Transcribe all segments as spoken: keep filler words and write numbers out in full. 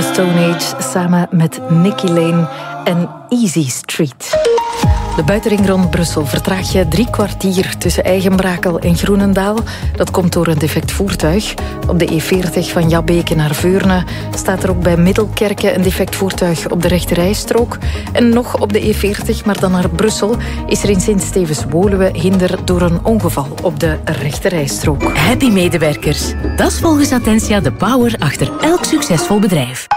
Stone Age samen met Nicky Lane en Easy Street. De buitenring rond Brussel vertraag je drie kwartier tussen Eigenbrakel en Groenendaal. Dat komt door een defect voertuig. Op de E veertig van Jabbeke naar Veurne staat er ook bij Middelkerke een defect voertuig op de rechterrijstrook. En nog op de E veertig, maar dan naar Brussel, is er in Sint-Stevens-Woluwe hinder door een ongeval op de rechterrijstrook. Happy medewerkers. Dat is volgens Attentia de power achter elk succesvol bedrijf.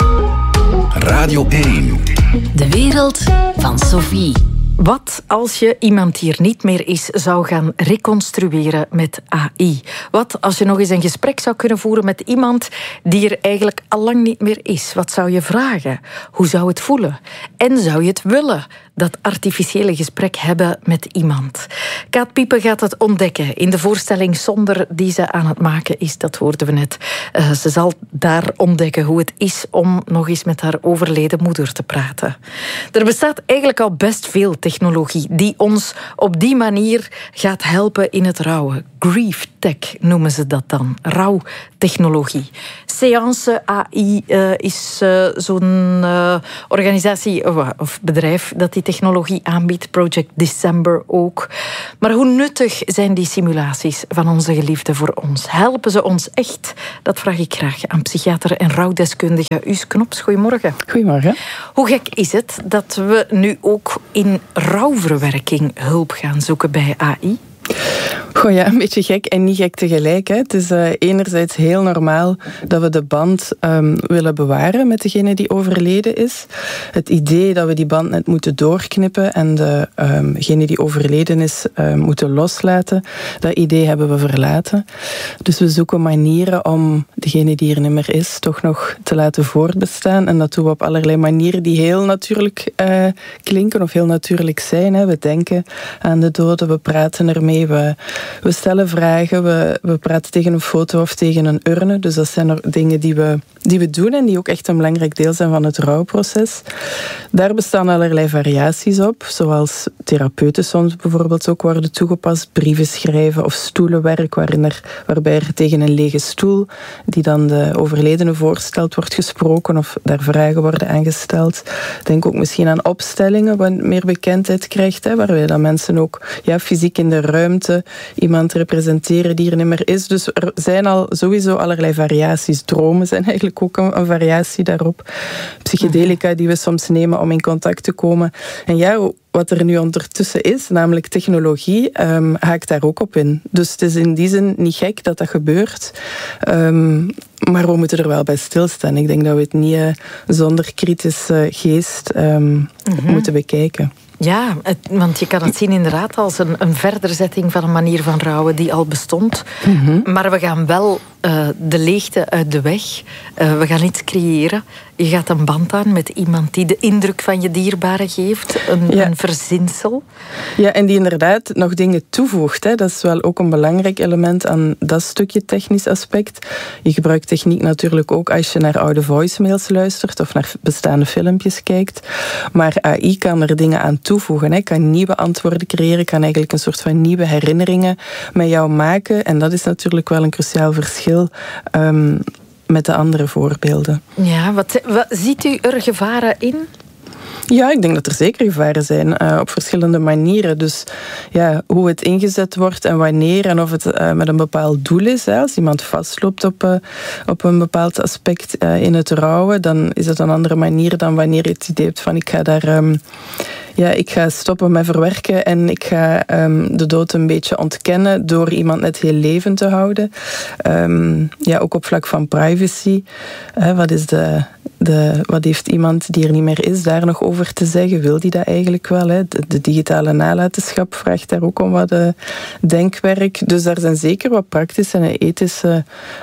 Radio één. De wereld van Sophie. Wat als je iemand die er niet meer is zou gaan reconstrueren met A I? Wat als je nog eens een gesprek zou kunnen voeren met iemand die er eigenlijk al lang niet meer is? Wat zou je vragen? Hoe zou het voelen? En zou je het willen, dat artificiële gesprek hebben met iemand? Kaat Piepen gaat het ontdekken in de voorstelling Zonder die ze aan het maken is. Dat hoorden we net. Uh, ze zal daar ontdekken hoe het is om nog eens met haar overleden moeder te praten. Er bestaat eigenlijk al best veel technologie die ons op die manier gaat helpen in het rouwen. Grief tech noemen ze dat dan. Rouwtechnologie. Seance A I uh, is uh, zo'n uh, organisatie uh, of bedrijf dat die technologie aanbiedt. Project December ook. Maar hoe nuttig zijn die simulaties van onze geliefden voor ons? Helpen ze ons echt? Dat vraag ik graag aan psychiater en rouwdeskundige Us Knops. Goedemorgen. Goedemorgen. Hoe gek is het dat we nu ook in rouwverwerking hulp gaan zoeken bij A I? Goh ja, een beetje gek en niet gek tegelijk. Hè. Het is uh, enerzijds heel normaal dat we de band um, willen bewaren met degene die overleden is. Het idee dat we die band net moeten doorknippen en degene um die overleden is uh, moeten loslaten, dat idee hebben we verlaten. Dus we zoeken manieren om degene die er niet meer is toch nog te laten voortbestaan. En dat doen we op allerlei manieren die heel natuurlijk uh, klinken of heel natuurlijk zijn. Hè. We denken aan de doden, we praten ermee, we We stellen vragen, we, we praten tegen een foto of tegen een urne. Dus dat zijn er dingen die we, die we doen en die ook echt een belangrijk deel zijn van het rouwproces. Daar bestaan allerlei variaties op, zoals therapeuten soms bijvoorbeeld ook worden toegepast. Brieven schrijven of stoelenwerk, waarin er, waarbij er tegen een lege stoel, die dan de overledene voorstelt, wordt gesproken of daar vragen worden aangesteld. Denk ook misschien aan opstellingen, wat meer bekendheid krijgt, hè, waarbij dan mensen ook ja, fysiek in de ruimte iemand representeren die er niet meer is. Dus er zijn al sowieso allerlei variaties. Dromen zijn eigenlijk ook een, een variatie daarop. Psychedelica die we soms nemen om in contact te komen. En ja, wat er nu ondertussen is, namelijk technologie, um, haakt daar ook op in. Dus het is in die zin niet gek dat dat gebeurt. Um, maar we moeten er wel bij stilstaan. Ik denk dat we het niet uh, zonder kritische geest um, mm-hmm. moeten bekijken. Ja, het, want je kan het zien inderdaad als een, een verderzetting van een manier van rouwen die al bestond. Mm-hmm. Maar we gaan wel uh, de leegte uit de weg. Uh, we gaan iets creëren. Je gaat een band aan met iemand die de indruk van je dierbare geeft. Een, ja. een verzinsel. Ja, en die inderdaad nog dingen toevoegt. Hè. Dat is wel ook een belangrijk element aan dat stukje technisch aspect. Je gebruikt techniek natuurlijk ook als je naar oude voicemails luistert of naar bestaande filmpjes kijkt. Maar A I kan er dingen aan toevoegen. Hè. Kan nieuwe antwoorden creëren, kan eigenlijk een soort van nieuwe herinneringen met jou maken. En dat is natuurlijk wel een cruciaal verschil um, met de andere voorbeelden. Ja, wat, wat ziet u er gevaren in? Ja, ik denk dat er zeker gevaren zijn, uh, op verschillende manieren. Dus ja, hoe het ingezet wordt en wanneer en of het uh, met een bepaald doel is. Hè. Als iemand vastloopt op, uh, op een bepaald aspect uh, in het rouwen, dan is het een andere manier dan wanneer je het idee hebt van ik ga daar... Um, Ja, ik ga stoppen met verwerken en ik ga um, de dood een beetje ontkennen door iemand net heel levend te houden. Um, ja, ook op vlak van privacy. Uh, wat, is de, de, wat heeft iemand die er niet meer is daar nog over te zeggen? Wil die dat eigenlijk wel? Hè? De, de digitale nalatenschap vraagt daar ook om wat uh, denkwerk. Dus daar zijn zeker wat praktische en ethische...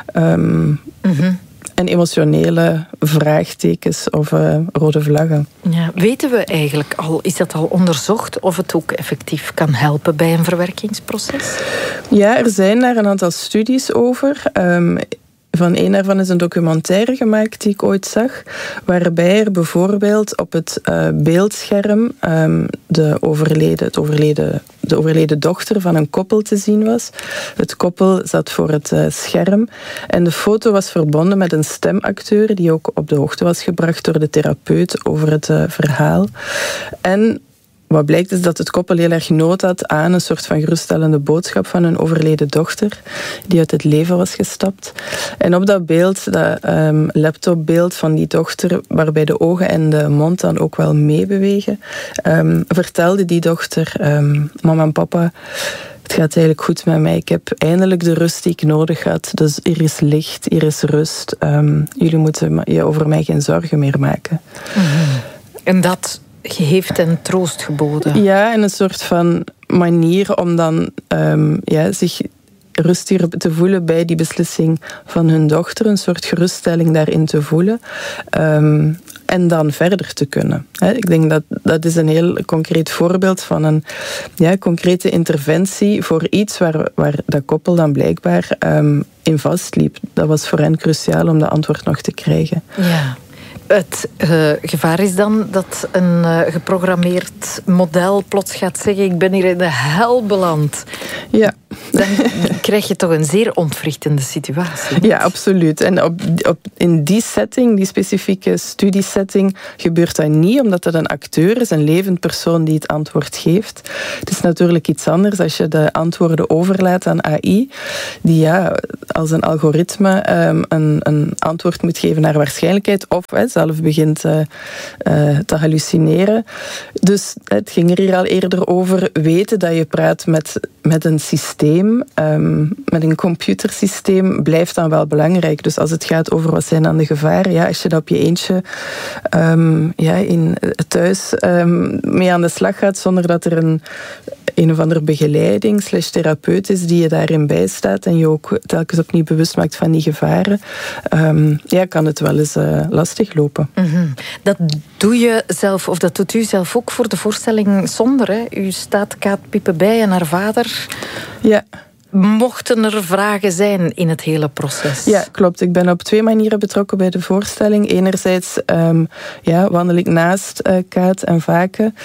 Um, mm-hmm. en emotionele vraagtekens of uh, rode vlaggen. Ja, weten we eigenlijk al, is dat al onderzocht of het ook effectief kan helpen bij een verwerkingsproces? Ja, er zijn daar een aantal studies over. Um, van een daarvan is een documentaire gemaakt die ik ooit zag, waarbij er bijvoorbeeld op het uh, beeldscherm um, de, overleden, het overleden, de overleden dochter van een koppel te zien was. Het koppel zat voor het uh, scherm en de foto was verbonden met een stemacteur die ook op de hoogte was gebracht door de therapeut over het uh, verhaal. En wat blijkt is dat het koppel heel erg nood had aan een soort van geruststellende boodschap van hun overleden dochter, die uit het leven was gestapt. En op dat beeld, dat um, laptopbeeld van die dochter, waarbij de ogen en de mond dan ook wel meebewegen, um, vertelde die dochter, um, mama en papa, het gaat eigenlijk goed met mij. Ik heb eindelijk de rust die ik nodig had. Dus hier is licht, hier is rust. Um, jullie moeten je over mij geen zorgen meer maken. Mm-hmm. En dat heeft hen troost geboden. Ja, en een soort van manier om dan um, ja, zich rustiger te voelen bij die beslissing van hun dochter. Een soort geruststelling daarin te voelen. Um, en dan verder te kunnen. He, ik denk dat dat is een heel concreet voorbeeld van een ja, concrete interventie voor iets waar, waar dat koppel dan blijkbaar um, in vastliep. Dat was voor hen cruciaal om dat antwoord nog te krijgen. Ja. Het uh, gevaar is dan dat een uh, geprogrammeerd model plots gaat zeggen, ik ben hier in de hel beland. Ja. Dan krijg je toch een zeer ontwrichtende situatie. Niet? Ja, absoluut. En op, op, in die setting, die specifieke studiesetting, gebeurt dat niet, omdat dat een acteur is, een levend persoon die het antwoord geeft. Het is natuurlijk iets anders als je de antwoorden overlaat aan A I, die ja, als een algoritme um, een, een antwoord moet geven naar waarschijnlijkheid, of he, zelf begint uh, uh, te hallucineren. Dus het ging er hier al eerder over, weten dat je praat met, met een systeem, um, met een computersysteem, blijft dan wel belangrijk. Dus als het gaat over wat zijn dan de gevaren, ja, als je dat op je eentje um, ja, in, thuis um, mee aan de slag gaat, zonder dat er een een of andere begeleiding slash therapeut is die je daarin bijstaat en je ook telkens opnieuw bewust maakt van die gevaren, um, ja, kan het wel eens uh, lastig lopen. Mm-hmm. Dat doe je zelf, of dat doet u zelf ook voor de voorstelling Zonder. Hè? U staat Kaat Pippe bij en haar vader. Ja. Mochten er vragen zijn in het hele proces? Ja, klopt. Ik ben op twee manieren betrokken bij de voorstelling. Enerzijds um, ja, wandel ik naast uh, Kaat en Vaken.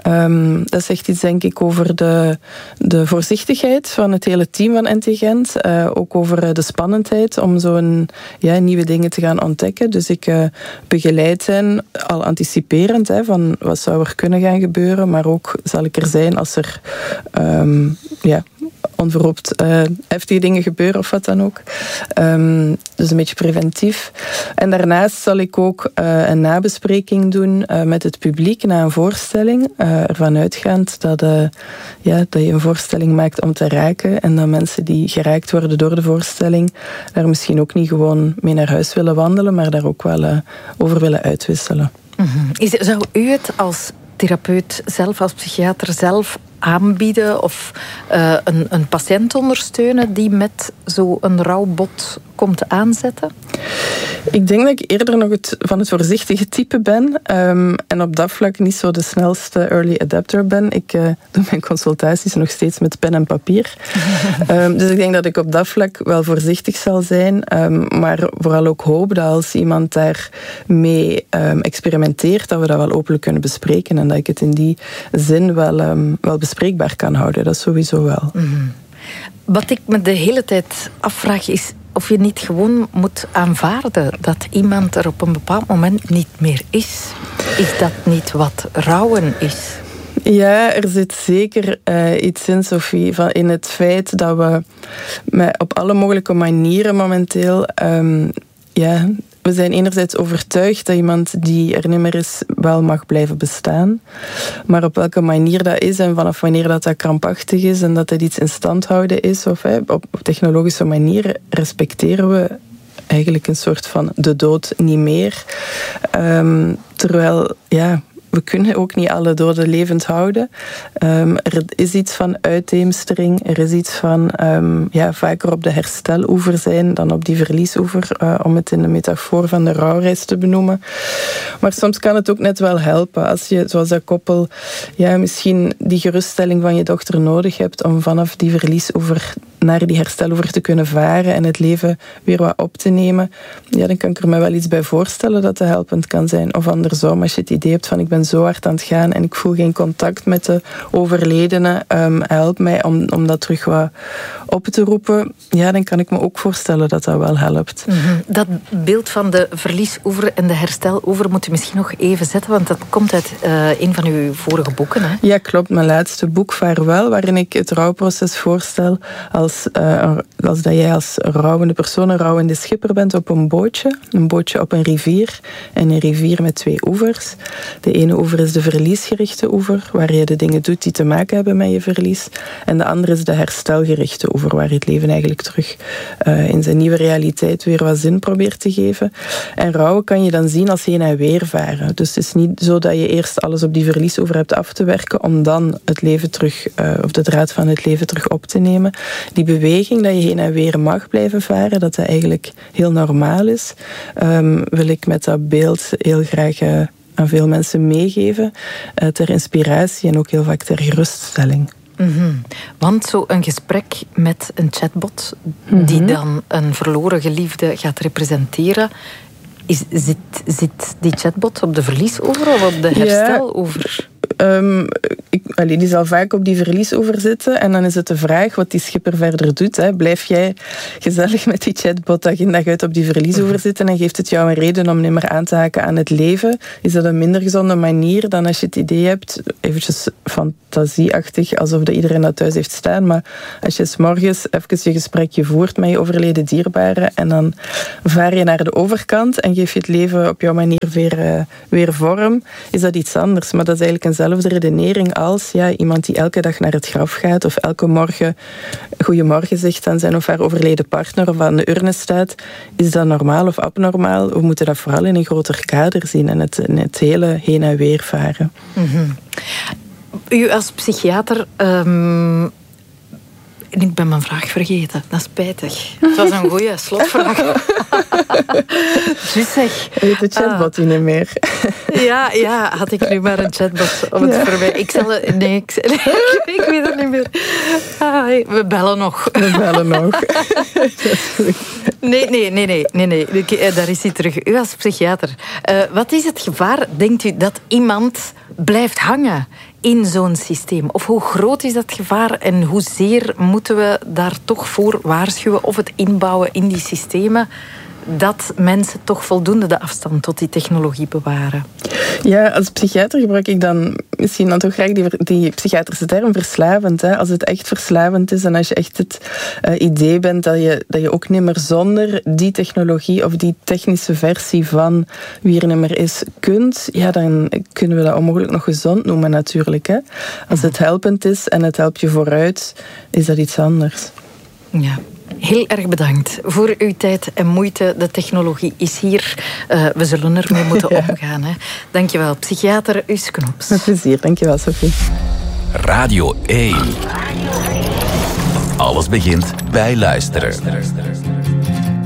Um, dat zegt iets, denk ik, over de, de voorzichtigheid van het hele team van N T Gent. Uh, ook over de spannendheid om zo'n ja, nieuwe dingen te gaan ontdekken. Dus ik uh, begeleid hen al anticiperend hè, van wat zou er kunnen gaan gebeuren. Maar ook zal ik er zijn als er um, ja, onverhoopt uh, heftige dingen gebeuren of wat dan ook. Um, dus een beetje preventief. En daarnaast zal ik ook uh, een nabespreking doen uh, met het publiek na een voorstelling. Uh, ervan uitgaand dat, uh, ja, dat je een voorstelling maakt om te raken en dat mensen die geraakt worden door de voorstelling daar misschien ook niet gewoon mee naar huis willen wandelen, maar daar ook wel uh, over willen uitwisselen. Mm-hmm. Is, zou u het als therapeut zelf, als psychiater zelf aanbieden of uh, een, een patiënt ondersteunen die met zo'n rouwbod komt aanzetten? Ik denk dat ik eerder nog het, van het voorzichtige type ben um, en op dat vlak niet zo de snelste early adapter ben. Ik uh, doe mijn consultaties nog steeds met pen en papier. um, dus ik denk dat ik op dat vlak wel voorzichtig zal zijn, um, maar vooral ook hoop dat als iemand daarmee um, experimenteert, dat we dat wel openlijk kunnen bespreken en dat ik het in die zin wel, um, wel bespreekbaar kan houden. Dat sowieso wel. Mm-hmm. Wat ik me de hele tijd afvraag is of je niet gewoon moet aanvaarden dat iemand er op een bepaald moment niet meer is. Is dat niet wat rouwen is? Ja, er zit zeker uh, iets in, Sophie, van in het feit dat we met, op alle mogelijke manieren momenteel um, ja, we zijn enerzijds overtuigd dat iemand die er niet meer is wel mag blijven bestaan. Maar op welke manier dat is en vanaf wanneer dat, dat krampachtig is en dat het iets in stand houden is of hè, op, op technologische manier respecteren we eigenlijk een soort van de dood niet meer. Um, terwijl, ja, we kunnen ook niet alle doden levend houden. Um, er is iets van uitheemstering. Er is iets van um, ja, vaker op de hersteloever zijn dan op die verliesoever, uh, om het in de metafoor van de rouwreis te benoemen. Maar soms kan het ook net wel helpen als je, zoals dat koppel, ja, misschien die geruststelling van je dochter nodig hebt om vanaf die verliesoever naar die hersteloever te kunnen varen en het leven weer wat op te nemen, ja, dan kan ik er me wel iets bij voorstellen dat dat helpend kan zijn. Of andersom, als je het idee hebt van ik ben zo hard aan het gaan en ik voel geen contact met de overledene, um, help mij om, om dat terug wat op te roepen, ja, dan kan ik me ook voorstellen dat dat wel helpt. Mm-hmm. Dat beeld van de verliesoever en de hersteloever moet u misschien nog even zetten, want dat komt uit uh, een van uw vorige boeken. Hè? Ja, klopt. Mijn laatste boek, Vaarwel, waarin ik het rouwproces voorstel als, uh, als dat jij als rouwende persoon een rouwende schipper bent op een bootje. Een bootje op een rivier en een rivier met twee oevers. De ene oever is de verliesgerichte oever, waar je de dingen doet die te maken hebben met je verlies. En de andere is de herstelgerichte oever, waar je het leven eigenlijk terug uh, in zijn nieuwe realiteit weer wat zin probeert te geven. En rouwen kan je dan zien als heen en weer varen. Dus het is niet zo dat je eerst alles op die verliesoever hebt af te werken om dan het leven terug, uh, of de draad van het leven terug op te nemen. Die beweging dat je heen en weer mag blijven varen, dat dat eigenlijk heel normaal is, um, wil ik met dat beeld heel graag uh, aan veel mensen meegeven, uh, ter inspiratie en ook heel vaak ter geruststelling. Mm-hmm. Want zo een gesprek met een chatbot mm-hmm. die dan een verloren geliefde gaat representeren, is, zit, zit die chatbot op de verliesoever of op de hersteloever? Ja. Um, ik, allee, die zal vaak op die verliesoever zitten en dan is het de vraag wat die schipper verder doet. Hè. Blijf jij gezellig met die chatbot dag in dag uit op die verliesoever zitten en geeft het jou een reden om niet meer aan te haken aan het leven? Is dat een minder gezonde manier dan als je het idee hebt, eventjes fantasieachtig, alsof dat iedereen dat thuis heeft staan, maar als je 's morgens even je gesprekje voert met je overleden dierbare en dan vaar je naar de overkant en geef je het leven op jouw manier weer, uh, weer vorm, is dat iets anders. Maar dat is eigenlijk eenzelfde redenering als ja, iemand die elke dag naar het graf gaat of elke morgen goeiemorgen zegt aan zijn of haar overleden partner of aan de urne staat. Is dat normaal of abnormaal? We moeten dat vooral in een groter kader zien en het, het hele heen en weer varen. Mm-hmm. U als psychiater... Um... Ik ben mijn vraag vergeten. Dat is spijtig. Het was een goeie slotvraag. Dus zeg... Weet de chatbot uh, niet meer? Ja, ja, had ik nu maar een chatbot om het ja. voorbij... Ik zal... Nee, ik, nee, ik weet het niet meer. Ah, we bellen nog. We bellen nog. Nee, nee, nee, nee, nee, nee. Daar is hij terug. U als psychiater. Uh, wat is het gevaar, denkt u, dat iemand blijft hangen in zo'n systeem? Of hoe groot is dat gevaar en hoezeer moeten we daar toch voor waarschuwen of het inbouwen in die systemen dat mensen toch voldoende de afstand tot die technologie bewaren? Ja, als psychiater gebruik ik dan misschien dan toch graag die, die psychiatrische term verslavend. Hè? Als het echt verslavend is en als je echt het uh, idee bent dat je, dat je ook niet meer zonder die technologie of die technische versie van wie er niet meer is kunt, ja, dan kunnen we dat onmogelijk nog gezond noemen natuurlijk. Hè? Als het helpend is en het helpt je vooruit, is dat iets anders. Ja. Heel erg bedankt voor uw tijd en moeite. De technologie is hier. Uh, we zullen ermee moeten ja. omgaan. Hè. Dankjewel, psychiater Us Knops. Met plezier, dankjewel Sophie. Radio één. Alles begint bij luisteren.